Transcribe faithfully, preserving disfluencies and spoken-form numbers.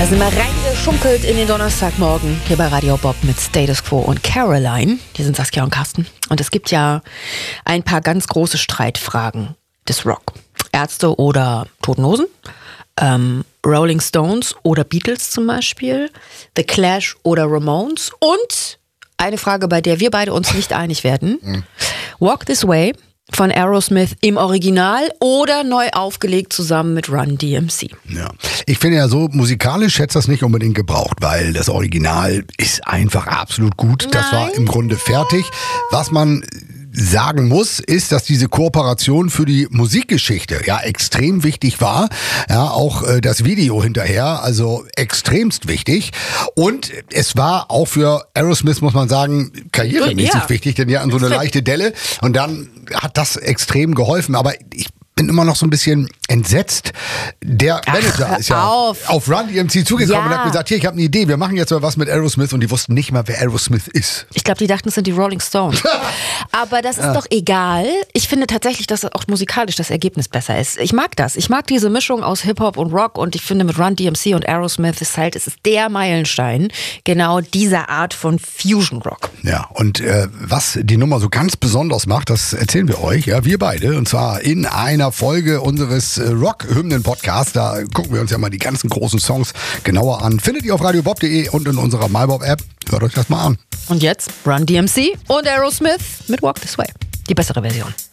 Da sind wir reingeschunkelt in den Donnerstagmorgen hier bei Radio Bob mit Status Quo und Caroline. Hier sind Saskia und Carsten. Und es gibt ja ein paar ganz große Streitfragen des Rock. Ärzte oder Toten Hosen, ähm, Rolling Stones oder Beatles zum Beispiel, The Clash oder Ramones und eine Frage, bei der wir beide uns nicht einig werden. Mhm. Walk This Way von Aerosmith im Original oder neu aufgelegt zusammen mit Run D M C. Ja, ich finde ja so, musikalisch hätte es das nicht unbedingt gebraucht, weil das Original ist einfach absolut gut. Nein. Das war im Grunde fertig. Was man sagen muss, ist, dass diese Kooperation für die Musikgeschichte ja extrem wichtig war. Ja, auch äh, das Video hinterher, also extremst wichtig. Und es war auch für Aerosmith, muss man sagen, karrieremäßig ja. wichtig, denn die hatten so eine leichte Delle und dann hat das extrem geholfen. Aber ich bin immer noch so ein bisschen entsetzt. Der Ach, Manager ist ja auf. auf Run D M C zugekommen Ja. und hat gesagt, hier, ich habe eine Idee, wir machen jetzt mal was mit Aerosmith und die wussten nicht mal, wer Aerosmith ist. Ich glaube, die dachten, es sind die Rolling Stones. Aber das ist Ja. doch egal. Ich finde tatsächlich, dass auch musikalisch das Ergebnis besser ist. Ich mag das. Ich mag diese Mischung aus Hip-Hop und Rock und ich finde mit Run D M C und Aerosmith ist halt, es ist der Meilenstein genau dieser Art von Fusion Rock. Ja, und äh, was die Nummer so ganz besonders macht, das erzählen wir euch, ja, wir beide, und zwar in einer Folge unseres äh, Rock-Hymnen-Podcasts. Da gucken wir uns ja mal die ganzen großen Songs genauer an. Findet ihr auf radiobob punkt de und in unserer MyBob-App. Hört euch das mal an. Und jetzt Run D M C und Aerosmith mit Walk This Way. Die bessere Version.